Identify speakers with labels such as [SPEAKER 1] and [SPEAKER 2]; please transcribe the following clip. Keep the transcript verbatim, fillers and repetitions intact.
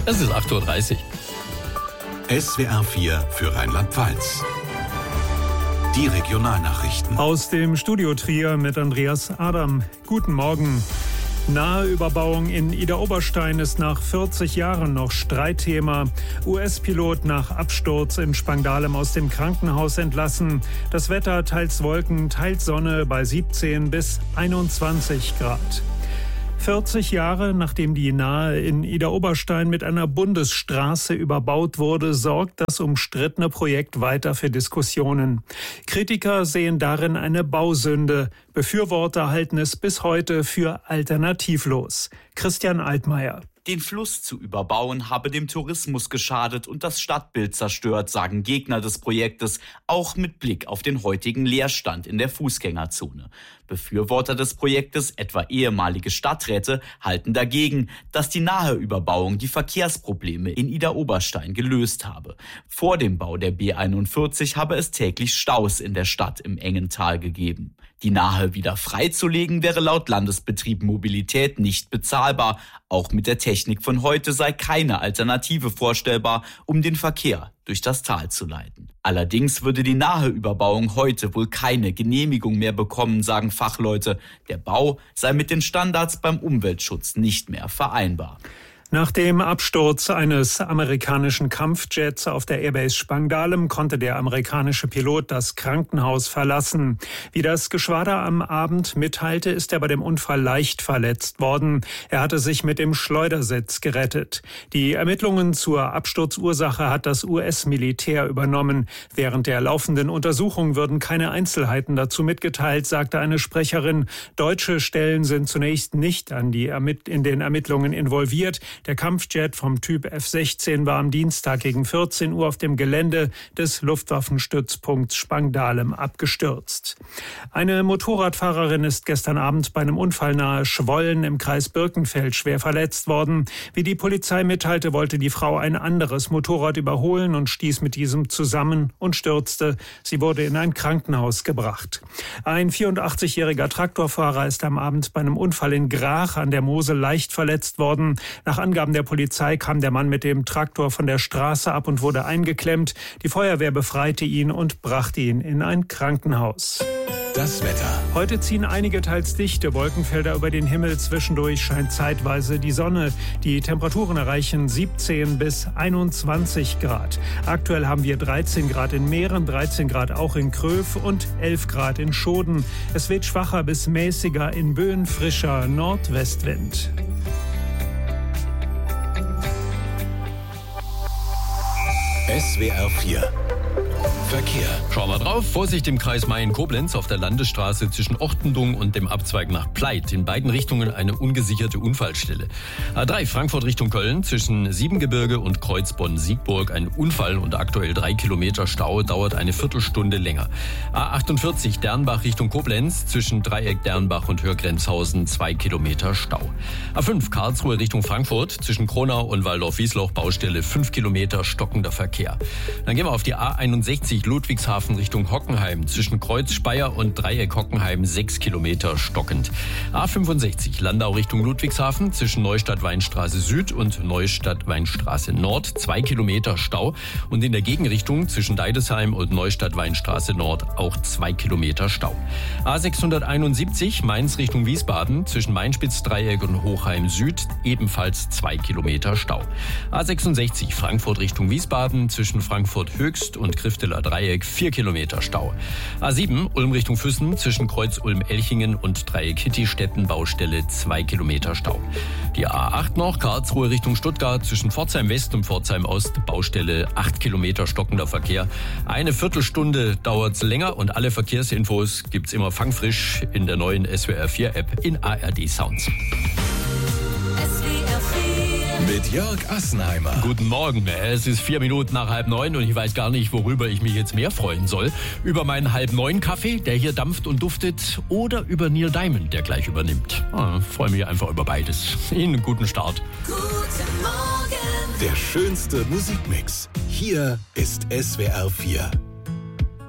[SPEAKER 1] Es ist acht Uhr dreißig.
[SPEAKER 2] S W R vier für Rheinland-Pfalz. Die Regionalnachrichten.
[SPEAKER 3] Aus dem Studio Trier mit Andreas Adam. Guten Morgen. Nahe Überbauung in Idar-Oberstein ist nach vierzig Jahren noch Streitthema. U S-Pilot nach Absturz in Spangdahlem aus dem Krankenhaus entlassen. Das Wetter teils Wolken, teils Sonne bei siebzehn bis einundzwanzig Grad. vierzig Jahre nachdem die Nahe in Idar-Oberstein mit einer Bundesstraße überbaut wurde, sorgt das umstrittene Projekt weiter für Diskussionen. Kritiker sehen darin eine Bausünde. Befürworter halten es bis heute für alternativlos. Christian Altmaier.
[SPEAKER 4] Den Fluss zu überbauen habe dem Tourismus geschadet und das Stadtbild zerstört, sagen Gegner des Projektes, auch mit Blick auf den heutigen Leerstand in der Fußgängerzone. Befürworter des Projektes, etwa ehemalige Stadträte, halten dagegen, dass die nahe Überbauung die Verkehrsprobleme in Idar-Oberstein gelöst habe. Vor dem Bau der B einundvierzig habe es täglich Staus in der Stadt im engen Tal gegeben. Die Nahe wieder freizulegen wäre laut Landesbetrieb Mobilität nicht bezahlbar. Auch mit der Technik von heute sei keine Alternative vorstellbar, um den Verkehr durch das Tal zu leiten. Allerdings würde die nahe Überbauung heute wohl keine Genehmigung mehr bekommen, sagen Fachleute. Der Bau sei mit den Standards beim Umweltschutz nicht mehr vereinbar.
[SPEAKER 3] Nach dem Absturz eines amerikanischen Kampfjets auf der Airbase Spangdahlem konnte der amerikanische Pilot das Krankenhaus verlassen. Wie das Geschwader am Abend mitteilte, ist er bei dem Unfall leicht verletzt worden. Er hatte sich mit dem Schleudersitz gerettet. Die Ermittlungen zur Absturzursache hat das U S-Militär übernommen. Während der laufenden Untersuchung würden keine Einzelheiten dazu mitgeteilt, sagte eine Sprecherin. Deutsche Stellen sind zunächst nicht an die Ermitt- in den Ermittlungen involviert. Der Kampfjet vom Typ F sechzehn war am Dienstag gegen vierzehn Uhr auf dem Gelände des Luftwaffenstützpunkts Spangdahlem abgestürzt. Eine Motorradfahrerin ist gestern Abend bei einem Unfall nahe Schwollen im Kreis Birkenfeld schwer verletzt worden. Wie die Polizei mitteilte, wollte die Frau ein anderes Motorrad überholen und stieß mit diesem zusammen und stürzte. Sie wurde in ein Krankenhaus gebracht. Ein vierundachtzigjähriger Traktorfahrer ist am Abend bei einem Unfall in Grach an der Mosel leicht verletzt worden. Nach Angaben der Polizei kam der Mann mit dem Traktor von der Straße ab und wurde eingeklemmt. Die Feuerwehr befreite ihn und brachte ihn in ein Krankenhaus.
[SPEAKER 2] Das Wetter.
[SPEAKER 3] Heute ziehen einige teils dichte Wolkenfelder über den Himmel. Zwischendurch scheint zeitweise die Sonne. Die Temperaturen erreichen siebzehn bis einundzwanzig Grad. Aktuell haben wir dreizehn Grad in Mähren, dreizehn Grad auch in Kröv und elf Grad in Schoden. Es weht schwacher bis mäßiger in Böen, frischer Nordwestwind.
[SPEAKER 2] S W R vier Verkehr.
[SPEAKER 1] Schauen wir drauf. Vorsicht im Kreis Mayen-Koblenz auf der Landesstraße zwischen Ochtendung und dem Abzweig nach Pleit. In beiden Richtungen eine ungesicherte Unfallstelle. A drei Frankfurt Richtung Köln zwischen Siebengebirge und Kreuzbonn-Siegburg. Ein Unfall und aktuell drei Kilometer Stau, dauert eine Viertelstunde länger. A achtundvierzig Dernbach Richtung Koblenz zwischen Dreieck Dernbach und Hörgrenzhausen zwei Kilometer Stau. A fünf Karlsruhe Richtung Frankfurt zwischen Kronau und Waldorf-Wiesloch Baustelle fünf Kilometer stockender Verkehr. Dann gehen wir auf die A einundsechzig Ludwigshafen Richtung Hockenheim zwischen Kreuz Speyer und Dreieck Hockenheim sechs Kilometer stockend. A fünfundsechzig Landau Richtung Ludwigshafen zwischen Neustadt-Weinstraße Süd und Neustadt-Weinstraße Nord zwei Kilometer Stau und in der Gegenrichtung zwischen Deidesheim und Neustadt-Weinstraße Nord auch zwei Kilometer Stau. A sechshunderteinundsiebzig Mainz Richtung Wiesbaden zwischen Mainspitz-Dreieck und Hochheim Süd ebenfalls zwei Kilometer Stau. A sechsundsechzig Frankfurt Richtung Wiesbaden zwischen Frankfurt Höchst und Grifteler Dreieck vier Kilometer Stau. A sieben Ulm Richtung Füssen zwischen Kreuz Ulm-Elchingen und Dreieck Hittistetten Baustelle zwei Kilometer Stau. Die A acht noch Karlsruhe Richtung Stuttgart zwischen Pforzheim West und Pforzheim Ost Baustelle acht Kilometer stockender Verkehr. Eine Viertelstunde dauert's länger und alle Verkehrsinfos gibt's immer fangfrisch in der neuen S W R vier App in A R D Sounds.
[SPEAKER 2] Mit Jörg Assenheimer.
[SPEAKER 1] Guten Morgen. Es ist vier Minuten nach halb neun und ich weiß gar nicht, worüber ich mich jetzt mehr freuen soll. Über meinen halb neun Kaffee, der hier dampft und duftet, oder über Neil Diamond, der gleich übernimmt. Ah, freue mich einfach über beides. Ihnen einen guten Start.
[SPEAKER 2] Guten Morgen. Der schönste Musikmix. Hier ist S W R vier.